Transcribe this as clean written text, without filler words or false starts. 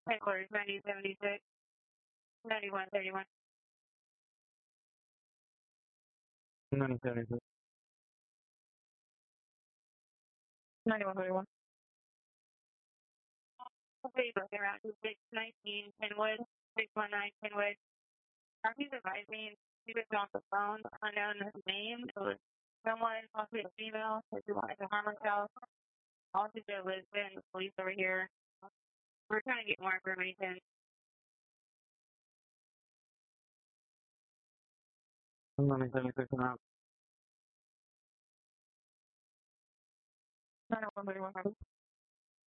Headquarters 9076, 9131. 9076. 9131. Okay, looking around to 619 Pinwood, 619 Pinwood. He's advising he was off the phone, unknown name. It was someone, possibly a female, that she wanted to harm herself. Officer Lisbon, police over here. We're trying to get more information. 9076 and out. 9131.